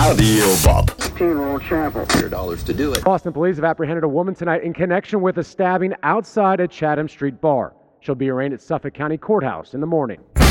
Radio Bop. Funeral Chapel. $100 to do it. Boston police have apprehended a woman tonight in connection with a stabbing outside a Chatham Street bar. She'll be arraigned at Suffolk County Courthouse in the morning.